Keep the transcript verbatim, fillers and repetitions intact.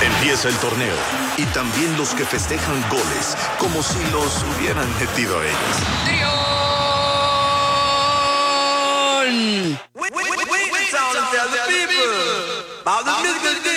Empieza el torneo y también los que festejan goles como si los hubieran metido ellos. ¡Trión!